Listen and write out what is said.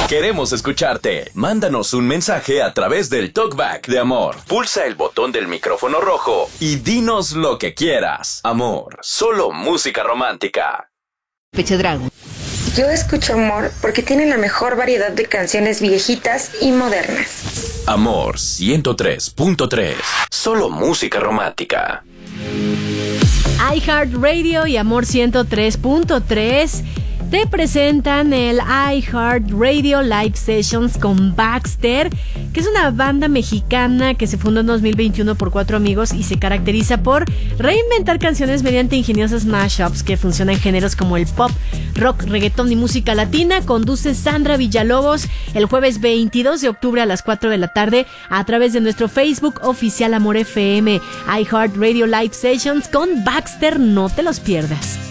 Queremos escucharte. Mándanos un mensaje a través del Talkback de Amor. Pulsa el botón del micrófono rojo y dinos lo que quieras. Amor, solo música romántica. Peche Drago. Yo escucho Amor porque tiene la mejor variedad de canciones viejitas y modernas. Amor 103.3. Solo música romántica. iHeartRadio y Amor 103.3 te presentan el iHeartRadio Live Sessions con Baxter, que es una banda mexicana que se fundó en 2021 por 4 amigos y se caracteriza por reinventar canciones mediante ingeniosas mashups que funcionan en géneros como el pop, rock, reggaetón y música latina. Conduce Sandra Villalobos el jueves 22 de octubre a las 4 de la tarde a través de nuestro Facebook oficial Amor FM. iHeartRadio Live Sessions con Baxter, no te los pierdas.